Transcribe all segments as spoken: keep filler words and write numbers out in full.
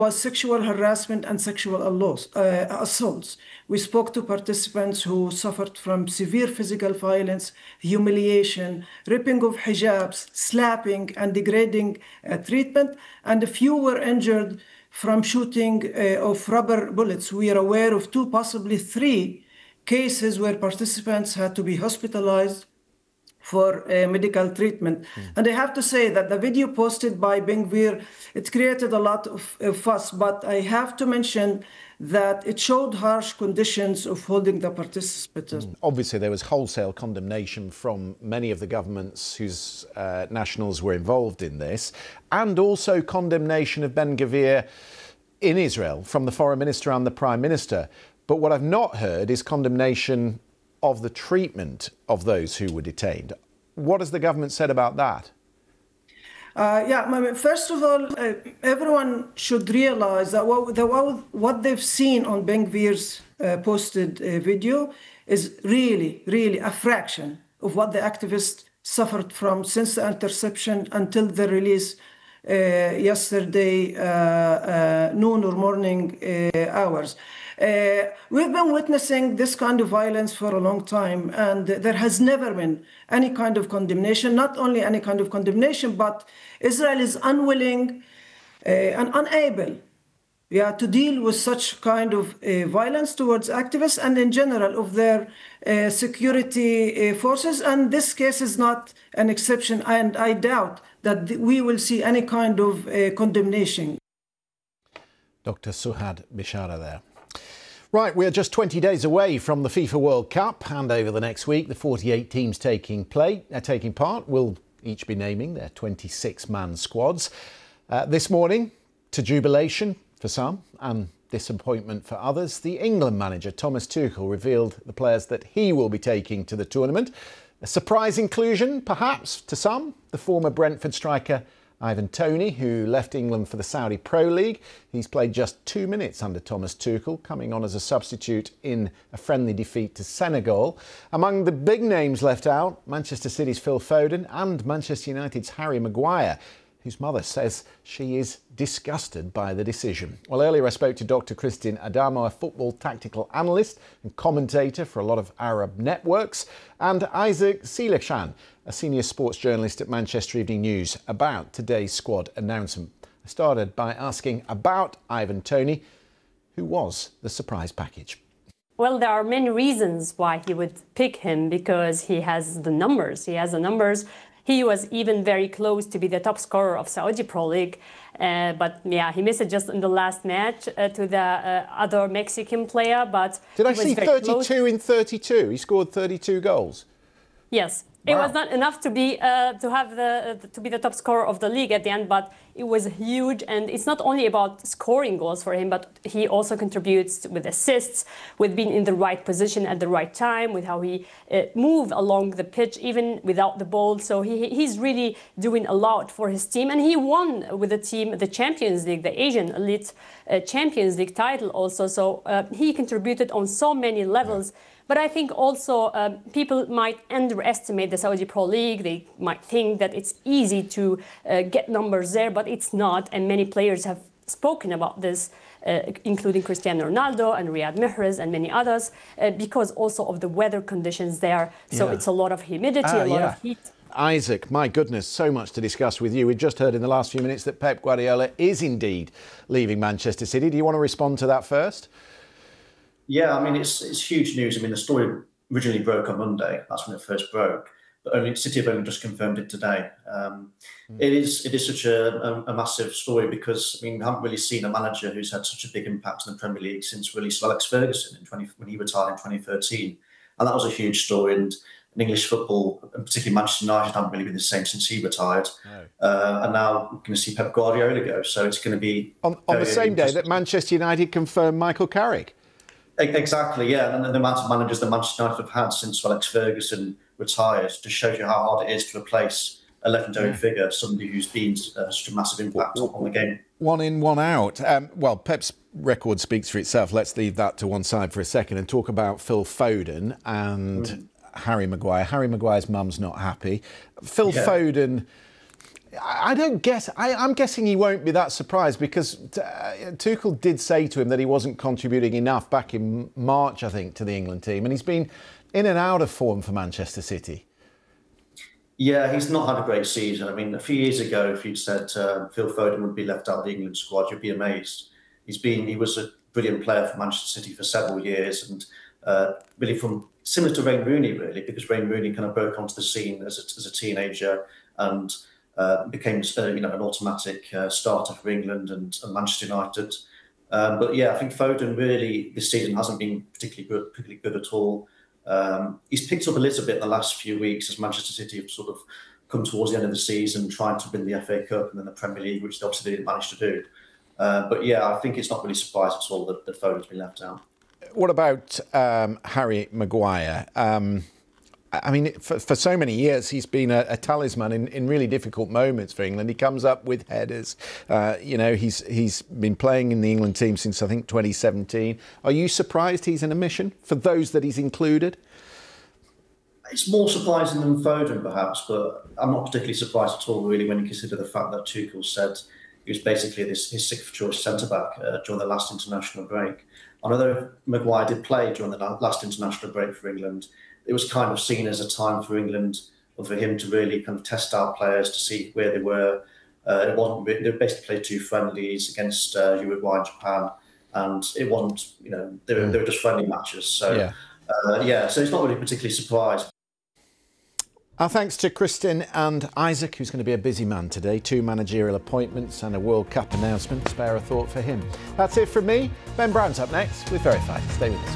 was sexual harassment and sexual uh, assaults. We spoke to participants who suffered from severe physical violence, humiliation, ripping of hijabs, slapping, and degrading uh, treatment, and a few were injured from shooting uh, of rubber bullets. We are aware of two, possibly three, cases where participants had to be hospitalized for uh, medical treatment. Mm. And I have to say that the video posted by Ben Gvir, it created a lot of uh, fuss, but I have to mention that it showed harsh conditions of holding the participants. Mm. Obviously, there was wholesale condemnation from many of the governments whose uh, nationals were involved in this, and also condemnation of Ben Gvir in Israel from the foreign minister and the prime minister. But what I've not heard is condemnation of the treatment of those who were detained. What has the government said about that? Uh, yeah, first of all, uh, everyone should realize that what, the, what they've seen on Ben Gvir's uh, posted uh, video is really, really a fraction of what the activists suffered from since the interception until the release uh, yesterday, uh, uh, noon or morning uh, hours. Uh, we've been witnessing this kind of violence for a long time, and there has never been any kind of condemnation, not only any kind of condemnation, but Israel is unwilling uh, and unable yeah, to deal with such kind of uh, violence towards activists and in general of their uh, security uh, forces. And this case is not an exception, and I doubt that we will see any kind of uh, condemnation. Doctor Suhad Bishara there. Right, we're just twenty days away from the FIFA World Cup, and over the next week, the forty-eight teams taking play, uh, taking part will each be naming their twenty-six man squads. Uh, this morning, to jubilation for some and disappointment for others, the England manager Thomas Tuchel revealed the players that he will be taking to the tournament. A surprise inclusion, perhaps, to some, the former Brentford striker Ivan Toney, who left England for the Saudi Pro League. He's played just two minutes under Thomas Tuchel, coming on as a substitute in a friendly defeat to Senegal. Among the big names left out, Manchester City's Phil Foden and Manchester United's Harry Maguire, whose mother says she is disgusted by the decision. Well, earlier I spoke to Doctor Christian Adamo, a football tactical analyst and commentator for a lot of Arab networks, and Isaac Silechan, a senior sports journalist at Manchester Evening News, about today's squad announcement. I started by asking about Ivan Toney, who was the surprise package. Well, there are many reasons why he would pick him, because he has the numbers. He has the numbers. He was even very close to be the top scorer of Saudi Pro League. Uh, but yeah, he missed it just in the last match uh, to the uh, other Mexican player. But did I see thirty-two in thirty-two? He scored thirty-two goals. Yes. It wow. was not enough to be uh, to have the uh, to be the top scorer of the league at the end, but it was huge. And it's not only about scoring goals for him, but he also contributes with assists, with being in the right position at the right time, with how he uh, moved along the pitch even without the ball. So he he's really doing a lot for his team, and he won with the team the Champions League, the Asian Elite uh, Champions League title also. So uh, he contributed on so many levels. Yeah. But I think also uh, people might underestimate the Saudi Pro League. They might think that it's easy to uh, get numbers there, but it's not. And many players have spoken about this, uh, including Cristiano Ronaldo and Riyad Mahrez and many others, uh, because also of the weather conditions there. So yeah. it's a lot of humidity, uh, a lot yeah. of heat. Isaac, my goodness, so much to discuss with you. We've just heard in the last few minutes that Pep Guardiola is indeed leaving Manchester City. Do you want to respond to that first? Yeah, I mean, it's it's huge news. I mean, the story originally broke on Monday. That's when it first broke. But only City have only just confirmed it today. Um, mm. It is it is such a, a, a massive story because, I mean, we haven't really seen a manager who's had such a big impact in the Premier League since really Sir Alex Ferguson in twenty, when he retired in twenty thirteen. And that was a huge story. And in English football, and particularly Manchester United, haven't really been the same since he retired. No. Uh, and now we're going to see Pep Guardiola go. So it's going to be... On, on the same day that Manchester United confirmed Michael Carrick. Exactly, yeah. And the amount of managers that Manchester United have had since Alex Ferguson retired just shows you how hard it is to replace a legendary yeah. figure, somebody who's been uh, such a massive impact well, on the game. One in, one out. Um, well, Pep's record speaks for itself. Let's leave that to one side for a second and talk about Phil Foden and mm. Harry Maguire. Harry Maguire's mum's not happy. Phil yeah. Foden, I don't guess. I, I'm guessing he won't be that surprised because uh, Tuchel did say to him that he wasn't contributing enough back in March, I think, to the England team, and he's been in and out of form for Manchester City. Yeah, he's not had a great season. I mean, a few years ago, if you'd said uh, Phil Foden would be left out of the England squad, you'd be amazed. He's been, he was a brilliant player for Manchester City for several years, and uh, really from similar to Wayne Rooney, really, because Wayne Rooney kind of broke onto the scene as a, as a teenager and uh, became, uh, you know, an automatic uh, starter for England and, and Manchester United. Um, but yeah, I think Foden really this season hasn't been particularly good, particularly good at all. Um, he's picked up a little bit in the last few weeks as Manchester City have sort of come towards the end of the season, trying to win the F A Cup and then the Premier League, which they obviously didn't manage to do. Uh, but yeah, I think it's not really surprised at all that, that Foden's been left out. What about um, Harry Maguire? Um, I mean, for, for so many years, he's been a, a talisman in, in really difficult moments for England. He comes up with headers. Uh, you know, he's he's been playing in the England team since, I think, twenty seventeen. Are you surprised he's in a mission for those that he's included? It's more surprising than Foden, perhaps, but I'm not particularly surprised at all, really, when you consider the fact that Tuchel said he was basically this, his sixth choice centre-back uh, during the last international break. Although Maguire did play during the last international break for England, it was kind of seen as a time for England and for him to really kind of test out players to see where they were. Uh, it wasn't. They basically played two friendlies against uh, Uruguay and Japan, and it wasn't. You know, they were, they were just friendly matches. So yeah. Uh, yeah, so it's not really particularly surprised. Our thanks to Kristin and Isaac, who's going to be a busy man today. Two managerial appointments and a World Cup announcement. Spare a thought for him. That's it from me. Ben Brown's up next with Verified. Stay with us.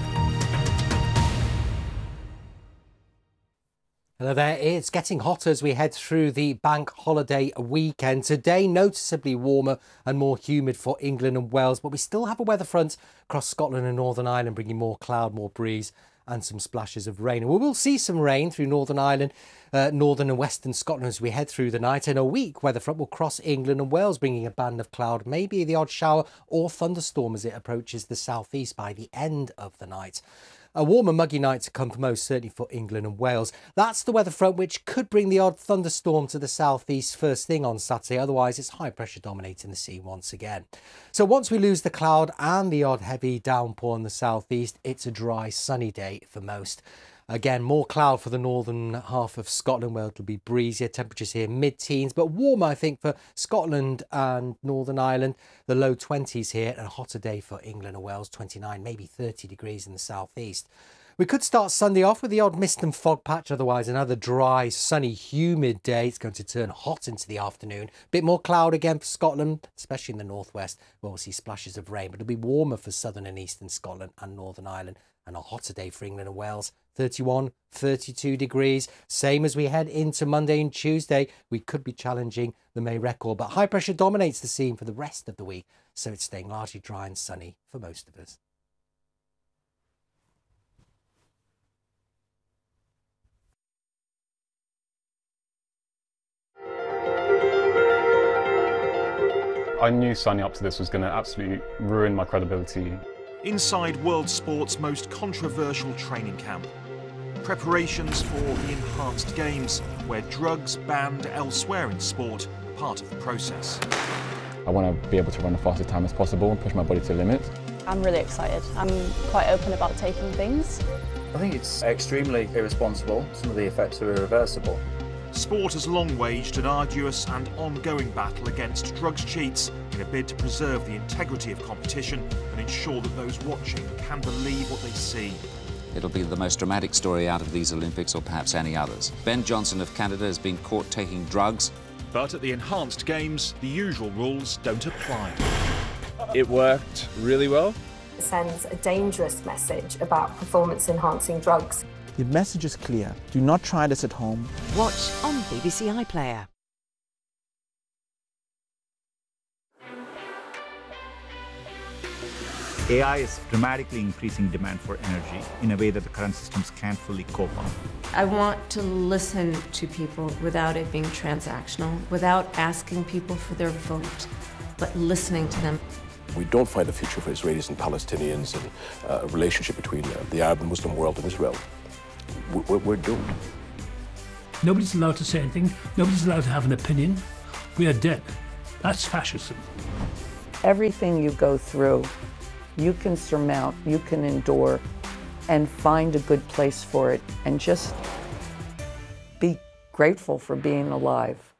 Hello there, it's getting hotter as we head through the bank holiday weekend. Today, noticeably warmer and more humid for England and Wales, but we still have a weather front across Scotland and Northern Ireland, bringing more cloud, more breeze and some splashes of rain. And we will see some rain through Northern Ireland, uh, Northern and Western Scotland as we head through the night. And a weak weather front will cross England and Wales, bringing a band of cloud, maybe the odd shower or thunderstorm as it approaches the southeast by the end of the night. A warm and muggy night to come for most certainly for England and Wales. That's the weather front which could bring the odd thunderstorm to the southeast first thing on Saturday. Otherwise, it's high pressure dominating the scene once again. So once we lose the cloud and the odd heavy downpour in the southeast, it's a dry, sunny day for most. Again, more cloud for the northern half of Scotland where it'll be breezier. Temperatures here mid-teens, but warmer, I think, for Scotland and Northern Ireland. The low twenties here and a hotter day for England and Wales, twenty-nine, maybe thirty degrees in the southeast. We could start Sunday off with the odd mist and fog patch, otherwise another dry, sunny, humid day. It's going to turn hot into the afternoon. A bit more cloud again for Scotland, especially in the northwest, where we'll see splashes of rain. But it'll be warmer for southern and eastern Scotland and Northern Ireland, and a hotter day for England and Wales. thirty-one, thirty-two degrees. Same as we head into Monday and Tuesday. We could be challenging the May record, but high pressure dominates the scene for the rest of the week, so it's staying largely dry and sunny for most of us. I knew signing up to this was going to absolutely ruin my credibility. Inside world sport's most controversial training camp. Preparations for the enhanced games, where drugs banned elsewhere in sport are part of the process. I want to be able to run the fastest time as possible and push my body to the limit. I'm really excited. I'm quite open about taking things. I think it's extremely irresponsible. Some of the effects are irreversible. Sport has long waged an arduous and ongoing battle against drugs cheats in a bid to preserve the integrity of competition and ensure that those watching can believe what they see. It'll be the most dramatic story out of these Olympics or perhaps any others. Ben Johnson of Canada has been caught taking drugs. But at the enhanced games, the usual rules don't apply. It worked really well. It sends a dangerous message about performance-enhancing drugs. The message is clear. Do not try this at home. Watch on B B C iPlayer. A I is dramatically increasing demand for energy in a way that the current systems can't fully cope on. I want to listen to people without it being transactional, without asking people for their vote, but listening to them. We don't find a future for Israelis and Palestinians and uh, a relationship between uh, the Arab and Muslim world and Israel. We're, we're doomed. Nobody's allowed to say anything. Nobody's allowed to have an opinion. We are dead. That's fascism. Everything you go through, you can surmount, you can endure, and find a good place for it, and just be grateful for being alive.